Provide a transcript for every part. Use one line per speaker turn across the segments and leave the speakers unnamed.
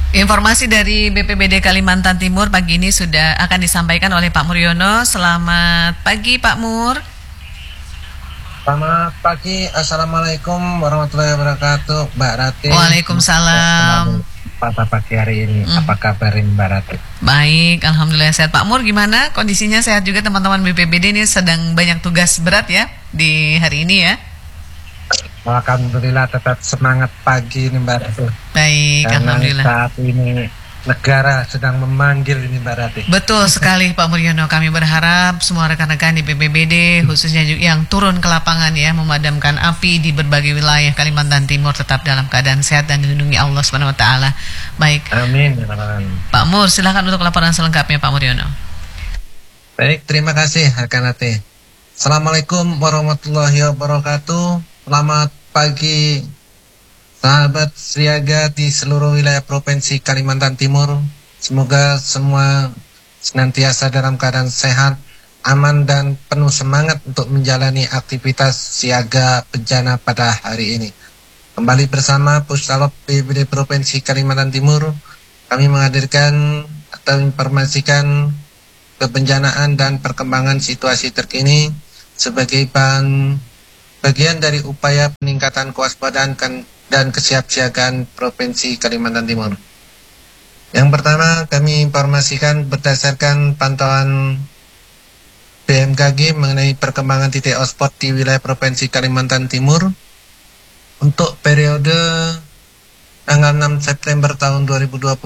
Informasi dari BPBD Kalimantan Timur pagi ini sudah akan disampaikan oleh Pak Muryono. Selamat pagi Pak Mur.
Selamat pagi, Assalamualaikum warahmatullahi wabarakatuh, Mbak Rati.
Waalaikumsalam.
Pada pagi hari ini, apa kabar Mbak Rati?
Baik, Alhamdulillah sehat. Pak Mur gimana? Kondisinya sehat juga teman-teman BPBD ini sedang banyak tugas berat ya di hari ini ya?
Alhamdulillah tetap semangat pagi ini Mbak Rati.
Baik,
Karena
Alhamdulillah.
saat ini negara sedang memanggil ini Mbak Rati.
Betul sekali Pak Muryono. Kami berharap semua rekan-rekan di BPBD khususnya yang turun ke lapangan ya memadamkan api di berbagai wilayah Kalimantan Timur tetap dalam keadaan sehat dan dilindungi Allah Subhanahu wa taala. Baik.
Amin.
Pak Mur, silakan untuk laporan selengkapnya Pak Muryono.
Baik, terima kasih rekan Rati. Assalamualaikum warahmatullahi wabarakatuh. Selamat pagi sahabat siaga di seluruh wilayah Provinsi Kalimantan Timur. Semoga semua senantiasa dalam keadaan sehat, aman dan penuh semangat untuk menjalani aktivitas siaga bencana pada hari ini. Kembali bersama Pusdalop BPBD Provinsi Kalimantan Timur, kami menghadirkan atau informasikan kebencanaan dan perkembangan situasi terkini sebagai bagian dari upaya peningkatan kewaspadaan dan kesiapsiagaan Provinsi Kalimantan Timur. Yang pertama, kami informasikan berdasarkan pantauan BMKG mengenai perkembangan titik hotspot di wilayah Provinsi Kalimantan Timur untuk periode tanggal 6 September tahun 2026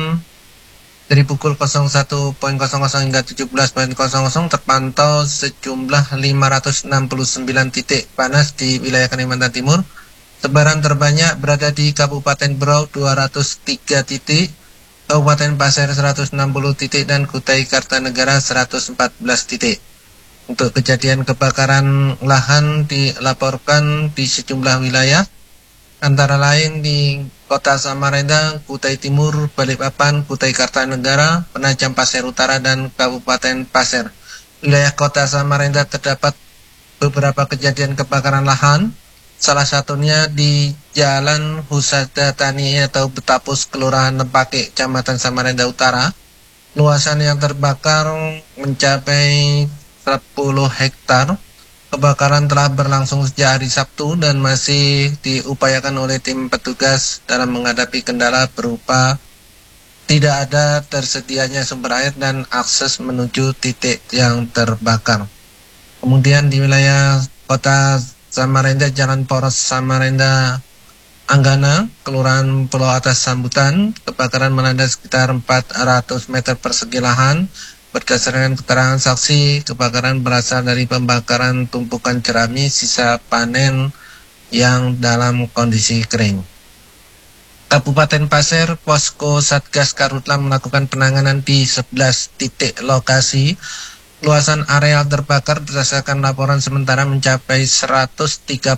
dari pukul 01.00 hingga 17.00 terpantau sejumlah 569 titik panas di wilayah Kalimantan Timur. Sebaran terbanyak berada di Kabupaten Berau 203 titik, Kabupaten Pasir 160 titik, dan Kutai Kartanegara 114 titik. Untuk kejadian kebakaran lahan dilaporkan di sejumlah wilayah, antara lain di Kota Samarinda, Kutai Timur, Balikpapan, Kutai Kartanegara, Penajam Pasir Utara, dan Kabupaten Pasir. Wilayah Kota Samarinda terdapat beberapa kejadian kebakaran lahan, salah satunya di Jalan Husada Tani atau Betapus, Kelurahan Lempake, Kecamatan Samarinda Utara. Luasan yang terbakar mencapai 10 hektar. Kebakaran telah berlangsung sejak hari Sabtu dan masih diupayakan oleh tim petugas dalam menghadapi kendala berupa tidak ada tersedianya sumber air dan akses menuju titik yang terbakar. Kemudian di wilayah Kota Samarinda, Jalan Poros Samarinda Anggana, Kelurahan Pulau Atas Sambutan, kebakaran melanda sekitar 400 meter persegi lahan. Berdasarkan keterangan saksi, kebakaran berasal dari pembakaran tumpukan jerami sisa panen yang dalam kondisi kering. Kabupaten Pasir, Posko Satgas Karhutla melakukan penanganan di 11 titik lokasi. Luasan areal terbakar berdasarkan laporan sementara mencapai 135,3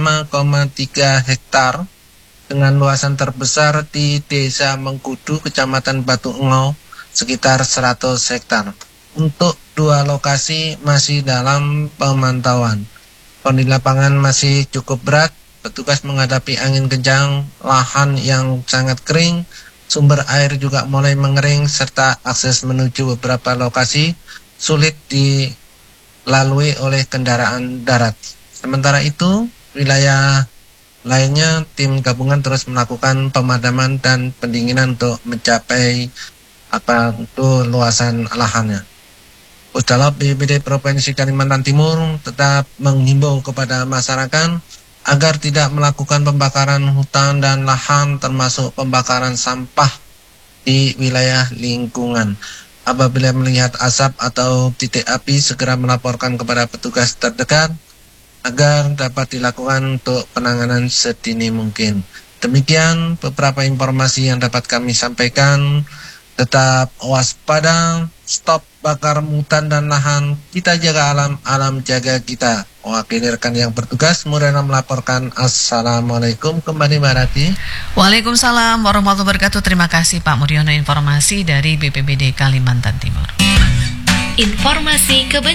hektar dengan luasan terbesar di Desa Mengkudu, Kecamatan Batu Engau, sekitar 100 hektar. Untuk 2 lokasi masih dalam pemantauan. Kondisi lapangan masih cukup berat, petugas menghadapi angin kencang, lahan yang sangat kering, sumber air juga mulai mengering, serta akses menuju beberapa lokasi sulit dilalui oleh kendaraan darat. Sementara itu, wilayah lainnya tim gabungan terus melakukan pemadaman dan pendinginan untuk mencapai luasan lahannya. Pusdalop BPBD Provinsi Kalimantan Timur tetap menghimbau kepada masyarakat agar tidak melakukan pembakaran hutan dan lahan termasuk pembakaran sampah di wilayah lingkungan. Apabila melihat asap atau titik api, segera melaporkan kepada petugas terdekat agar dapat dilakukan untuk penanganan sedini mungkin. Demikian beberapa informasi yang dapat kami sampaikan. Tetap waspada, stop bakar hutan dan lahan, kita jaga alam, alam jaga kita. Wakil rekan yang bertugas, Muryono melaporkan. Assalamualaikum, kembali Mbak Rati.
Waalaikumsalam warahmatullahi wabarakatuh. Terima kasih Pak Muryono informasi dari BPBD Kalimantan Timur.
Informasi